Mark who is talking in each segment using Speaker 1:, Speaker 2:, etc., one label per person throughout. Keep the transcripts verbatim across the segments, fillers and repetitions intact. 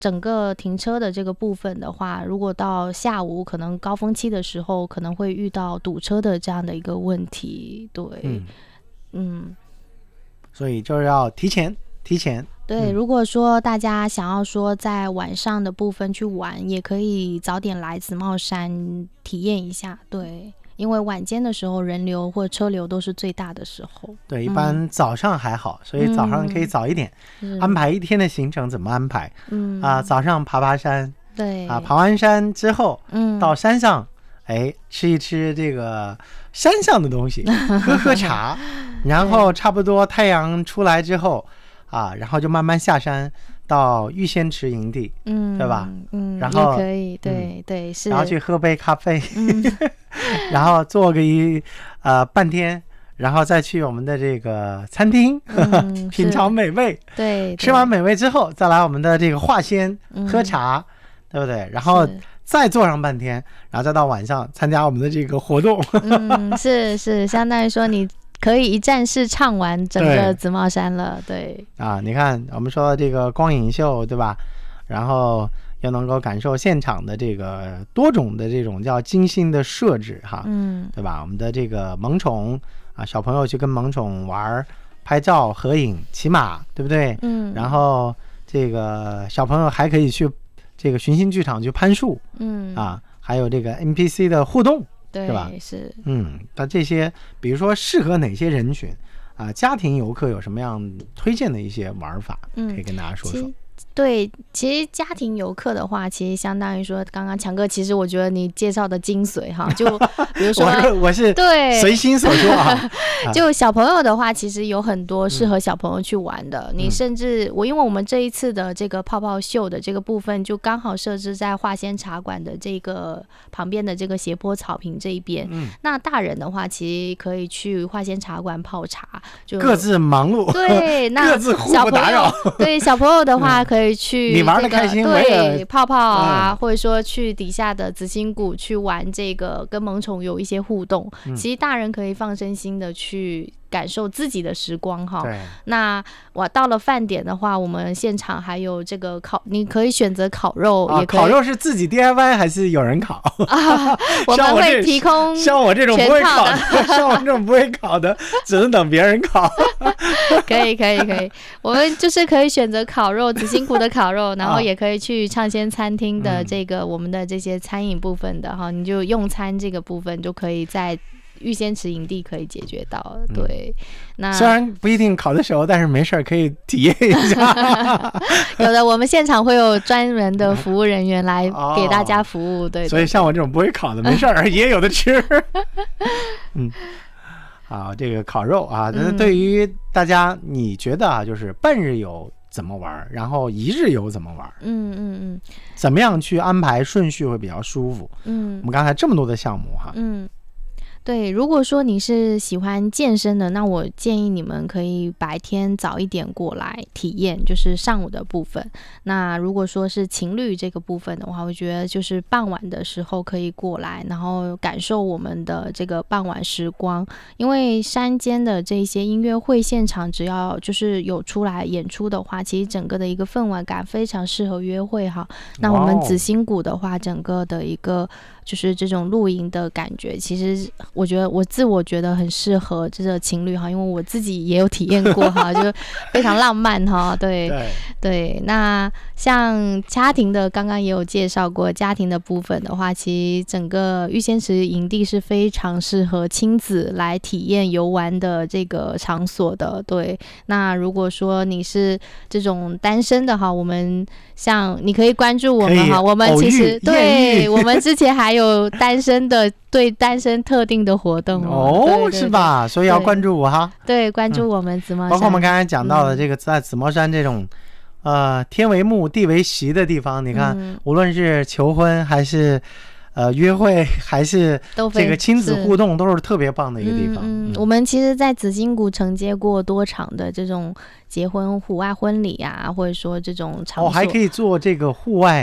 Speaker 1: 整个停车的这个部分的话，如果到下午可能高峰期的时候，可能会遇到堵车的这样的一个问题。对，嗯，嗯
Speaker 2: 所以就是要提前提前。
Speaker 1: 对、嗯，如果说大家想要说在晚上的部分去玩，也可以早点来紫帽山体验一下。对。因为晚间的时候人流或车流都是最大的时候。
Speaker 2: 对，一般早上还好、嗯、所以早上可以早一点、嗯、安排一天的行程。怎么安排？嗯啊，早上爬爬山，
Speaker 1: 对
Speaker 2: 啊，爬完山之后，
Speaker 1: 嗯，
Speaker 2: 到山上，哎，吃一吃这个山上的东西，喝喝茶，然后差不多太阳出来之后，啊，然后就慢慢下山。到玉仙池营地，嗯，对吧？
Speaker 1: 嗯，
Speaker 2: 然后
Speaker 1: 也可以，对、嗯、对，是。
Speaker 2: 然后去喝杯咖啡，嗯、然后坐个一呃半天，然后再去我们的这个餐厅、嗯、品尝美味。
Speaker 1: 对，
Speaker 2: 吃完美味之后，再来我们的这个化仙、嗯、喝茶，对不对？然后再坐上半天，然后再到晚上参加我们的这个活动。
Speaker 1: 嗯，是是，相当于说你。可以一站式唱完整个紫帽山了。 对, 对
Speaker 2: 啊，你看我们说这个光影秀，对吧？然后又能够感受现场的这个多种的这种叫精心的设置哈，嗯，对吧？我们的这个萌宠啊，小朋友去跟萌宠玩拍照合影骑马，对不对？嗯，然后这个小朋友还可以去这个寻星剧场去攀树，嗯啊，还有这个 N P C 的互动，
Speaker 1: 对，
Speaker 2: 是吧？
Speaker 1: 是，
Speaker 2: 嗯，那这些比如说适合哪些人群啊？家庭游客有什么样推荐的一些玩法，可以跟大家说说。
Speaker 1: 嗯，对，其实家庭游客的话，其实相当于说，刚刚强哥，其实我觉得你介绍的精髓哈，就比如说，
Speaker 2: 我, 我是
Speaker 1: 对
Speaker 2: 随心所说啊。
Speaker 1: 就小朋友的话，其实有很多适合小朋友去玩的。嗯、你甚至我，因为我们这一次的这个泡泡秀的这个部分，就刚好设置在化仙茶馆的这个旁边的这个斜坡草坪这一边。嗯，那大人的话，其实可以去化仙茶馆泡茶，就
Speaker 2: 各自忙碌。
Speaker 1: 对，那
Speaker 2: 各自互不打扰。
Speaker 1: 对，小朋友的话。可以去、这个、
Speaker 2: 你玩的开心，
Speaker 1: 对，泡泡啊、嗯，或者说去底下的紫心谷去玩这个，跟萌宠有一些互动、嗯。其实大人可以放身心的去感受自己的时光哈。那我到了饭点的话，我们现场还有这个烤，你可以选择烤肉，
Speaker 2: 啊、
Speaker 1: 也可以。
Speaker 2: 烤肉是自己 D I Y 还是有人烤？
Speaker 1: 啊，我们会提供
Speaker 2: 像我这种不会烤的，像我这种不会烤的，只能等别人烤。
Speaker 1: 可以，可以，可以。我们就是可以选择烤肉，紫心谷的烤肉，然后也可以去畅仙餐厅的这个、嗯、我们的这些餐饮部分的哈，你就用餐这个部分就可以在玉仙池营地可以解决到。对，嗯、那
Speaker 2: 虽然不一定烤的熟，但是没事可以体验一下。
Speaker 1: 有的，我们现场会有专门的服务人员来给大家服务。哦、对, 对, 对，
Speaker 2: 所以像我这种不会烤的，没事也有的吃。嗯。啊，这个烤肉啊，那对于大家，你觉得啊，就是半日游怎么玩，然后一日游怎么玩？
Speaker 1: 嗯嗯嗯，
Speaker 2: 怎么样去安排顺序会比较舒服？
Speaker 1: 嗯，
Speaker 2: 我们刚才这么多的项目哈，
Speaker 1: 嗯。对，如果说你是喜欢健身的，那我建议你们可以白天早一点过来体验，就是上午的部分。那如果说是情侣这个部分的话，我觉得就是傍晚的时候可以过来，然后感受我们的这个傍晚时光。因为山间的这些音乐会现场，只要就是有出来演出的话，其实整个的一个氛围感非常适合约会哈。那我们紫心谷的话，整个的一个就是这种露营的感觉，其实我觉得我自我觉得很适合这个情侣哈，因为我自己也有体验过哈，就非常浪漫哈。对 对, 对，那像家庭的，刚刚也有介绍过，家庭的部分的话，其实整个玉仙池营地是非常适合亲子来体验游玩的这个场所的。对，那如果说你是这种单身的哈，我们像你可以关注我们哈，我们其实对我们之前还有单身的对单身特定的活动
Speaker 2: 哦，对对对，是吧？所以要关注我哈。
Speaker 1: 对，关注我们紫帽山、嗯，
Speaker 2: 包括我们刚才讲到的这个在紫帽山这种、嗯、呃天为幕地为席的地方，你看、嗯、无论是求婚还是呃约会还是这个亲子互动，都是特别棒的一个地方。
Speaker 1: 嗯嗯、我们其实在紫心谷承接过多场的这种结婚户外婚礼啊，或者说这种场所，
Speaker 2: 哦，还可以做这个户外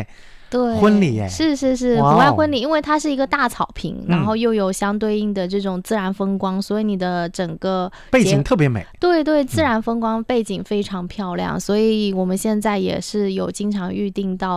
Speaker 1: 对，
Speaker 2: 婚礼耶，
Speaker 1: 是是是，
Speaker 2: 哇哦
Speaker 1: 户外婚礼，因为它是一个大草坪，
Speaker 2: 嗯
Speaker 1: 然后又有相对应的这种自然风光，所以你的整个
Speaker 2: 背
Speaker 1: 结
Speaker 2: 景特别美。
Speaker 1: 对对，自然风光背景非常漂亮，所以我们现在也是有经常预定到